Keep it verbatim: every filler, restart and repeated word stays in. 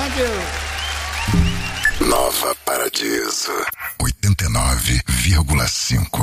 Thank you. Nova Paradiso oitenta e nove vírgula cinco.